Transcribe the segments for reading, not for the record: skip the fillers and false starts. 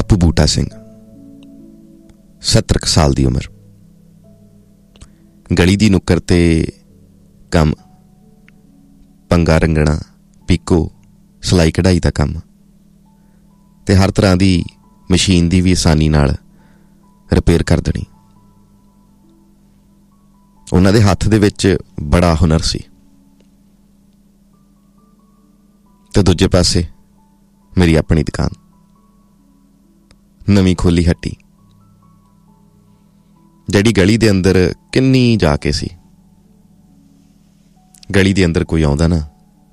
ਬਾਪੂ ਬੂਟਾ ਸਿੰਘ 70 ਸਾਲ ਦੀ ਉਮਰ। ਗਲੀ ਦੀ ਨੁੱਕਰ ਤੇ ਕੰਮ, ਪੰਗਾ ਰੰਗਣਾ, ਪੀਕੋ, ਸਿਲਾਈ ਕਢਾਈ ਦਾ ਕੰਮ ਤੇ ਹਰ ਤਰ੍ਹਾਂ ਦੀ ਮਸ਼ੀਨ ਦੀ ਵੀ ਆਸਾਨੀ ਨਾਲ ਰਿਪੇਅਰ ਕਰ ਦੇਣੀ। ਉਹਨਾਂ ਦੇ ਹੱਥ ਦੇ ਵਿੱਚ ਬੜਾ ਹੁਨਰ ਸੀ। ਤੇ ਦੂਜੇ ਪਾਸੇ ਮੇਰੀ ਆਪਣੀ ਦੁਕਾਨ, ਨਵੀਂ ਖੋਲੀ ਹੱਟੀ, ਜਿਹੜੀ ਗਲੀ ਦੇ ਅੰਦਰ ਕਿੰਨੀ ਜਾ ਕੇ ਸੀ। ਗਲੀ ਦੇ ਅੰਦਰ ਕੋਈ ਆਉਂਦਾ ਨਾ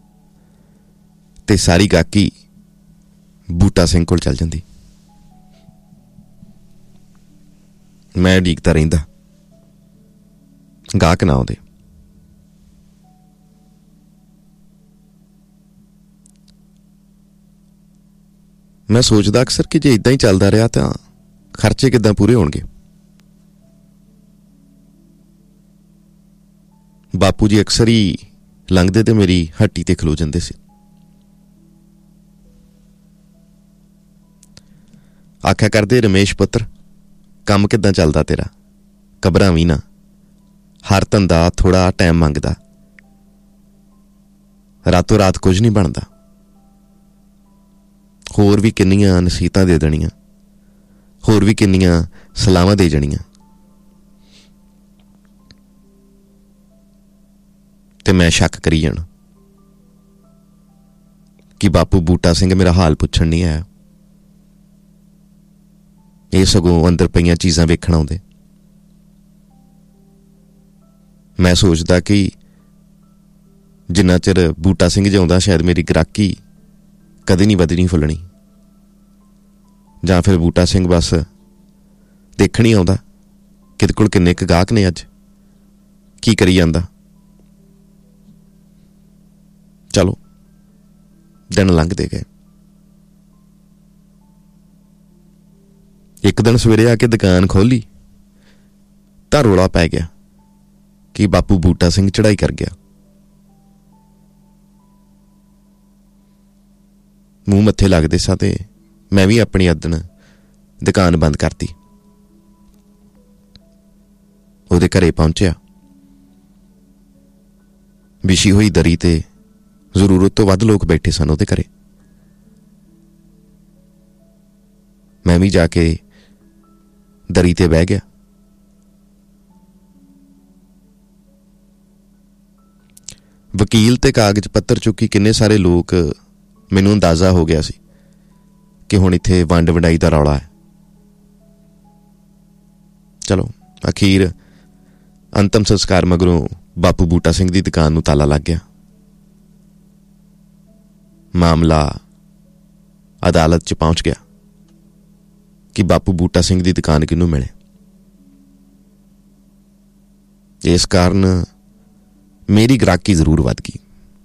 ਤੇ ਸਾਰੀ ਗਾਹਕੀ ਬੂਟਾ ਸਿੰਘ ਕੋਲ ਚੱਲ ਜਾਂਦੀ। ਮੈਂ ਉਡੀਕਦਾ ਰਹਿੰਦਾ ਗਾਹਕ ਨਾ ਆਉਂਦੇ। ਮੈਂ ਸੋਚਦਾ ਅਕਸਰ ਕਿ ਜੇ ਇੱਦਾਂ ਹੀ ਚੱਲਦਾ ਰਿਹਾ ਤਾਂ ਖਰਚੇ ਕਿੱਦਾਂ ਪੂਰੇ ਹੋਣਗੇ। ਬਾਪੂ ਜੀ ਅਕਸਰ ਹੀ ਲੰਘਦੇ ਤੇ ਮੇਰੀ ਹੱਟੀ ਤੇ ਖਲੋ ਜਾਂਦੇ ਸੀ। ਆਖਿਆ ਕਰਦੇ, ਰਮੇਸ਼ ਪੁੱਤਰ, ਕੰਮ ਕਿੱਦਾਂ ਚੱਲਦਾ ਤੇਰਾ? ਘਬਰਾ ਵੀ ਨਾ, ਹਰ ਧੰਦਾ ਥੋੜਾ ਟਾਈਮ ਮੰਗਦਾ, ਰਾਤੋਂ ਰਾਤ ਕੁਝ ਨਹੀਂ ਬਣਦਾ। ਹੋਰ ਵੀ ਕਿੰਨੀਆਂ ਨਸੀਹਤਾਂ ਦੇ ਦੇਣੀਆਂ, ਹੋਰ ਵੀ ਕਿੰਨੀਆਂ ਸਲਾਹਾਂ ਦੇ ਜਾਣੀਆਂ, ਤੇ ਮੈਂ ਸ਼ੱਕ ਕਰੀ ਜਾਣਾ ਕਿ ਬਾਪੂ ਬੂਟਾ ਸਿੰਘ ਮੇਰਾ ਹਾਲ ਪੁੱਛਣ ਨਹੀਂ ਆਇਆ। ਇਹ ਸਗੋਂ ਅੰਦਰ ਪਈਆਂ ਚੀਜ਼ਾਂ ਵੇਖਣ ਆਉਂਦੇ। ਮੈਂ ਸੋਚਦਾ ਕਿ ਜਿੰਨਾ ਚਿਰ ਬੂਟਾ ਸਿੰਘ ਜਿਉਂਦਾ ਸ਼ਾਇਦ ਮੇਰੀ ਗ੍ਰਾਹਕੀ ਕਦੇ ਨਹੀਂ ਵਧਣੀ ਫੁੱਲਣੀ, ਜਾਂ ਫਿਰ ਬੂਟਾ ਸਿੰਘ ਬਸ ਦੇਖਣ ਹੀ ਆਉਂਦਾ ਕਿਤੇ ਕੋਲ ਕਿੰਨੇ ਕੁ ਗਾਹਕ ਨੇ, ਅੱਜ ਕੀ ਕਰੀ ਜਾਂਦਾ। ਚਲੋ ਦਿਨ ਲੰਘਦੇ ਗਏ। ਇੱਕ ਦਿਨ ਸਵੇਰੇ ਆ ਕੇ ਦੁਕਾਨ ਖੋਲੀ ਤਾਂ ਰੌਲਾ ਪੈ ਗਿਆ ਕਿ ਬਾਪੂ ਬੂਟਾ ਸਿੰਘ ਚੜ੍ਹਾਈ ਕਰ ਗਿਆ। ਮੂੰਹ ਮੱਥੇ ਲੱਗਦੇ ਸਾਂ ਤੇ ਮੈਂ ਵੀ ਆਪਣੀ ਅਦਨ ਦੁਕਾਨ ਬੰਦ ਕਰਤੀ। ਉਹਦੇ ਘਰੇ ਪਹੁੰਚਿਆ। ਵਿਛੀ ਹੋਈ ਦਰੀ ਤੇ ਜ਼ਰੂਰਤ ਤੋਂ ਵੱਧ ਲੋਕ ਬੈਠੇ ਸਨ ਉਹਦੇ ਘਰੇ। ਮੈਂ ਵੀ ਜਾ ਕੇ ਦਰੀ ਤੇ ਬਹਿ ਗਿਆ। ਵਕੀਲ ਤੇ ਕਾਗਜ਼ ਪੱਤਰ ਚੁੱਕੀ ਕਿੰਨੇ ਸਾਰੇ ਲੋਕ, ਮੈਨੂੰ ਅੰਦਾਜ਼ਾ ਹੋ ਗਿਆ ਸੀ ਕਿ ਹੁਣ ਇੱਥੇ ਵੰਡ ਵੰਡਾਈ ਦਾ ਰੌਲਾ ਹੈ। ਚਲੋ ਅਖੀਰ ਅੰਤਮ ਸੰਸਕਾਰ ਮਗਰੋਂ ਬਾਪੂ ਬੂਟਾ ਸਿੰਘ ਦੀ ਦੁਕਾਨ ਨੂੰ ਤਾਲਾ ਲੱਗ ਗਿਆ। ਮਾਮਲਾ ਅਦਾਲਤ 'ਚ ਪਹੁੰਚ ਗਿਆ ਕਿ ਬਾਪੂ ਬੂਟਾ ਸਿੰਘ ਦੀ ਦੁਕਾਨ ਕਿਹਨੂੰ ਮਿਲੇ। ਇਸ ਕਾਰਨ ਮੇਰੀ ਗ੍ਰਾਹਕੀ ਜ਼ਰੂਰ ਵੱਧ ਗਈ।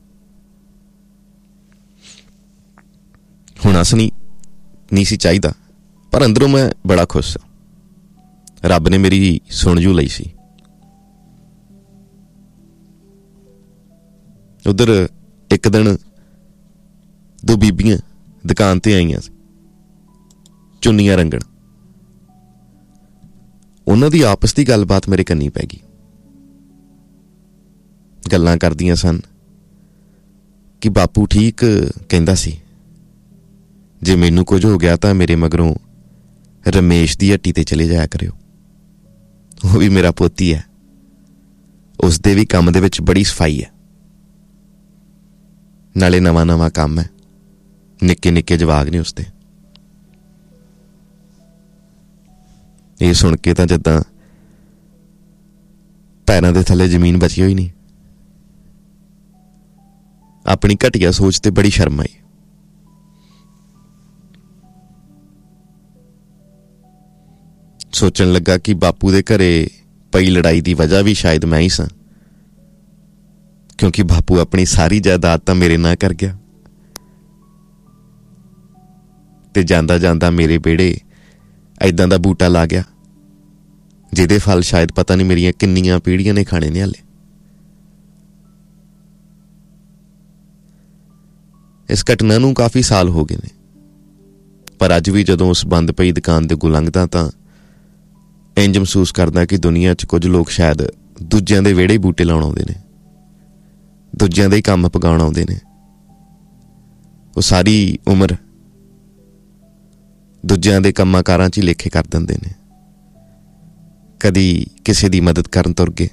ਹੁਣ ਅਸਲੀ ਨਹੀਂ ਸੀ ਚਾਹੀਦਾ, ਪਰ ਅੰਦਰੋਂ ਮੈਂ ਬੜਾ ਖੁਸ਼ ਸਾਂ। ਰੱਬ ਨੇ ਮੇਰੀ ਸੁਣ ਜੂ ਲਈ ਸੀ। ਉਧਰ ਇੱਕ ਦਿਨ ਦੋ ਬੀਬੀਆਂ ਦੁਕਾਨ ਤੇ ਆਈਆਂ ਸੀ, ਚੁੰਨੀਆਂ ਰੰਗਣ। ਉਹਨਾਂ ਦੀ ਆਪਸ ਦੀ ਗੱਲਬਾਤ ਮੇਰੇ ਕੰਨੀ ਪੈ ਗਈ। ਗੱਲਾਂ ਕਰਦੀਆਂ ਸਨ ਕਿ ਬਾਪੂ ਠੀਕ ਕਹਿੰਦਾ ਸੀ, ਜੇ ਮੈਨੂੰ ਕੁਝ ਹੋ ਗਿਆ ਤਾਂ ਮੇਰੇ ਮਗਰੋਂ ਰਮੇਸ਼ ਦੀ ਹੱਟੀ ਤੇ ਚਲੇ ਜਾਇਆ ਕਰਿਓ। ਉਹ ਵੀ ਮੇਰਾ ਪੋਤੀ ਹੈ, ਉਸਦੇ ਵੀ ਕੰਮ ਦੇ ਵਿੱਚ ਬੜੀ ਸਫਾਈ ਹੈ, ਨਾਲੇ ਨਵਾਂ ਨਵਾਂ ਕੰਮ ਹੈ, ਨਿੱਕੇ ਨਿੱਕੇ ਜਵਾਕ ਨੇ ਉਸਦੇ। ਇਹ ਸੁਣ ਕੇ ਤਾਂ ਜਿੱਦਾਂ ਪੈਰਾਂ ਦੇ ਥੱਲੇ ਜ਼ਮੀਨ ਬਚੀ ਹੋਈ ਨਹੀਂ। ਆਪਣੀ ਘਟੀਆ ਸੋਚ ਤੇ ਬੜੀ ਸ਼ਰਮ ਆਈ। ਸੋਚਣ ਲੱਗਾ ਕਿ ਬਾਪੂ ਦੇ ਘਰੇ ਪਈ ਲੜਾਈ ਦੀ ਵਜ੍ਹਾ ਵੀ ਸ਼ਾਇਦ ਮੈਂ ਹੀ ਸਾਂ, ਕਿਉਂਕਿ ਬਾਪੂ ਆਪਣੀ ਸਾਰੀ ਜਾਇਦਾਦ ਤਾਂ ਮੇਰੇ ਨਾਂ ਕਰ ਗਿਆ ਤੇ ਜਾਂਦਾ ਜਾਂਦਾ ਮੇਰੇ ਵਿਹੜੇ ਏਦਾਂ ਦਾ ਬੂਟਾ ਲਾ ਗਿਆ ਜਿਹਦੇ ਫਲ ਸ਼ਾਇਦ ਪਤਾ ਨਹੀਂ ਮੇਰੀਆਂ ਕਿੰਨੀਆਂ ਪੀੜ੍ਹੀਆਂ ਨੇ ਖਾਣੇ ਨੇ ਹਾਲੇ। ਇਸ ਘਟਨਾ ਨੂੰ ਕਾਫੀ ਸਾਲ ਹੋ ਗਏ ਨੇ। ਪਰ ਅੱਜ ਵੀ ਜਦੋਂ ਉਸ ਬੰਦ ਪਈ ਦੁਕਾਨ ਦੇ ਅੱਗੋਂ ਲੰਘਦਾ ਤਾਂ ਇੰਜ ਮਹਿਸੂਸ ਕਰਦਾ ਕਿ ਦੁਨੀਆ 'ਚ ਕੁਝ ਲੋਕ ਸ਼ਾਇਦ ਦੂਜਿਆਂ ਦੇ ਵਿਹੜੇ ਬੂਟੇ ਲਾਉਣ ਆਉਂਦੇ ਨੇ, ਦੂਜਿਆਂ ਦੇ ਹੀ ਕੰਮ ਪਕਾਉਣ ਆਉਂਦੇ ਨੇ। ਉਹ ਸਾਰੀ ਉਮਰ ਦੂਜਿਆਂ ਦੇ ਕੰਮਾਂ ਕਾਰਾਂ 'ਚ ਹੀ ਲੇਖੇ ਕਰ ਦਿੰਦੇ ਨੇ। ਕਦੀ ਕਿਸੇ ਦੀ ਮਦਦ ਕਰਨ ਤੁਰ ਗਏ,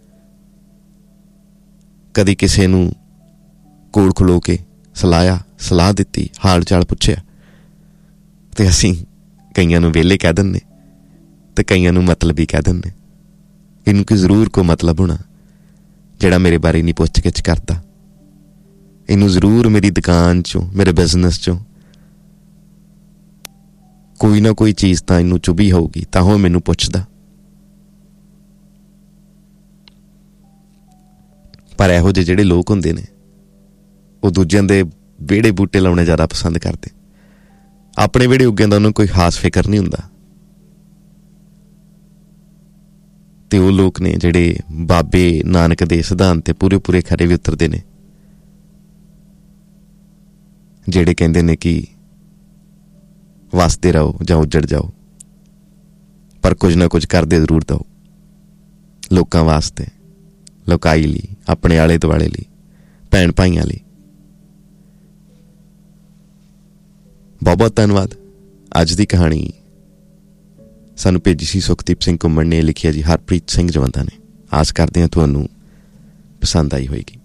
ਕਦੀ ਕਿਸੇ ਨੂੰ ਕੋਲ ਖਲੋ ਕੇ ਸਲਾਹ ਦਿੱਤੀ, ਹਾਲ ਚਾਲ ਪੁੱਛਿਆ। ਤੇ ਅਸੀਂ ਕਈਆਂ ਨੂੰ ਵਿਹਲੇ ਕਹਿ ਦਿੰਦੇ ਤੇ ਕਈਆਂ ਨੂੰ ਮਤਲਬੀ ਕਹਿ ਦਿੰਦੇ। ਇਹਨੂੰ ਕਿ ਜ਼ਰੂਰ ਕੋਈ ਮਤਲਬ ਹੋਣਾ ਜਿਹੜਾ ਮੇਰੇ ਬਾਰੇ ਨਹੀਂ ਪੁੱਛ ਗਿੱਛ ਕਰਦਾ। ਇਹਨੂੰ ਜ਼ਰੂਰ ਮੇਰੀ ਦੁਕਾਨ 'ਚੋਂ, ਮੇਰੇ ਬਿਜ਼ਨਸ 'ਚੋਂ ਕੋਈ ਨਾ ਕੋਈ ਚੀਜ਼ ਤਾਂ ਇਹਨੂੰ ਚੁਭੀ ਹੋਊਗੀ, ਤਾਂ ਉਹ ਮੈਨੂੰ ਪੁੱਛਦਾ। ਪਰ ਇਹੋ ਜਿਹੇ ਜਿਹੜੇ ਲੋਕ ਹੁੰਦੇ ਨੇ ਉਹ ਦੂਜਿਆਂ ਦੇ ਵਿਹੜੇ ਬੂਟੇ ਲਾਉਣੇ ਜ਼ਿਆਦਾ ਪਸੰਦ ਕਰਦੇ। ਆਪਣੇ ਵਿਹੜੇ ਉੱਗਿਆਂ ਦਾ ਉਹਨੂੰ ਕੋਈ ਖਾਸ ਫਿਕਰ ਨਹੀਂ ਹੁੰਦਾ। ਤੇ ਉਹ ਲੋਕ ਨੇ ਜਿਹੜੇ ਬਾਬੇ ਨਾਨਕ ਦੇ ਸਿਧਾਂਤ ਤੇ ਪੂਰੇ ਖਰੇ ਵੀ ਉਤਰਦੇ ਨੇ, ਜਿਹੜੇ ਕਹਿੰਦੇ ਨੇ ਕਿ ਵਸਦੇ ਰਹੋ ਜਾਂ ਉੱਜੜ ਜਾਓ, ਪਰ ਕੁਝ ਨਾ ਕੁਝ ਕਰਦੇ ਜ਼ਰੂਰ ਰਹੋ ਲੋਕਾਂ ਵਾਸਤੇ, ਲੋਕਾਈ ਲਈ, ਆਪਣੇ ਆਲੇ ਦੁਆਲੇ ਲਈ, ਭੈਣ ਭਾਈਆਂ ਲਈ। ਬਹੁਤ ਬਹੁਤ ਧੰਨਵਾਦ। ਅੱਜ ਦੀ ਕਹਾਣੀ ਸਾਨੂੰ ਭੇਜੀ ਸੀ ਸੁਖਦੀਪ ਸਿੰਘ ਘੁੰਮਣ ਨੇ, ਲਿਖਿਆ ਜੀ ਹਰਪ੍ਰੀਤ ਸਿੰਘ ਜਵੰਦਾ ਨੇ। ਆਸ ਕਰਦੇ ਹਾਂ ਤੁਹਾਨੂੰ ਪਸੰਦ ਆਈ ਹੋਏਗੀ।